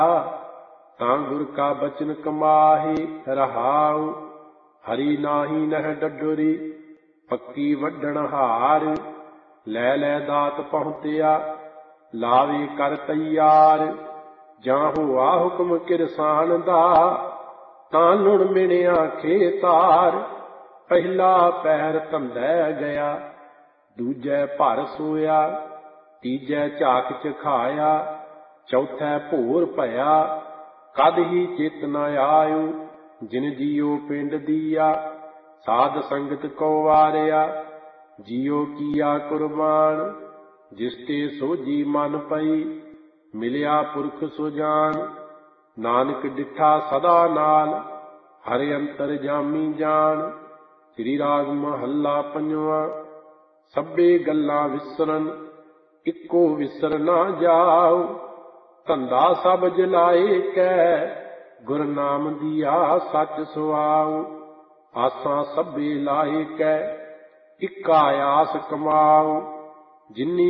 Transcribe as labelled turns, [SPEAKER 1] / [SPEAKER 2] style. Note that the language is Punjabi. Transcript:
[SPEAKER 1] ਤਾਂ ਗੁਰ ਕਾ ਬਚਨ ਕਮਾਹੀ ਰਹਾਉ। ਹਰੀ ਨਾਹੀ ਨਹਿ ਡਡੋਰੀ ਪੱਕੀ ਵੱਢਣ ਹਾਰ। ਲੈ ਲੈ ਦਾਤ ਪਹੁੰਚਿਆ ਲਾਵੇ ਕਰ ਤੈਆਰ। ਜਾਂ ਹੋਆ ਹੁਕਮ ਕਿਰਸਾਨ ਦਾ ਤਾਂ ਲੁਣ ਮਿਣਿਆ ਖੇਤਾਰ। ਪਹਿਲਾ ਪੈਰ ਧੰਦੈ ਗਿਆ ਦੂਜੈ ਭਰ ਸੋਇਆ। ਤੀਜੈ ਝਾਕ ਚਖਾਇਆ ਚੌਥੈ ਭੋਰ ਭਇਆ। ਕਦ ਹੀ ਚਿਤ ਨ ਆਇਉ ਜਿਨ ਜੀਉ ਪਿੰਡ ਦੀਆ। ਸਾਧ ਸੰਗਤ ਕੋ ਵਾਰਿਆ ਜੀਉ ਕੀਆ ਕੁਰਬਾਨ। ਜਿਸ ਤੇ ਸੋਝੀ ਮਨ ਪਈ ਮਿਲਿਆ ਪੁਰਖ ਸੁਜਾਨ। ਨਾਨਕ ਡਿਠਾ ਸਦਾ ਨਾਲ ਹਰਿ ਅੰਤਰ ਜਾਮੀ ਜਾਣ। ਸ੍ਰੀ ਰਾਗ ਮਹੱਲਾ ਪੰਜਵਾਂ। ਸਭੇ ਗੱਲਾਂ ਵਿਸਰਨ ਇੱਕੋ ਵਿਸਰ ਨਾ ਜਾਉ। ਧੰਦਾ ਸਭ ਜਲਾਏ ਕੈ ਗੁਰ ਨਾਮ ਦੀਆ ਸੱਚ ਸੁਆਉ। ਆਸਾਂ ਸਭੇ ਲਾਏ ਕੈ ਇੱਕਾ ਆਸ ਕਮਾਉ। ਜਿਨੀ